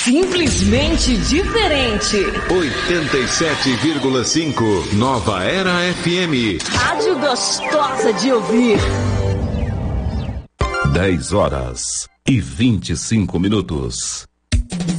Simplesmente diferente. 87,5 Nova Era FM. Rádio gostosa de ouvir. 10 horas e 25 minutos.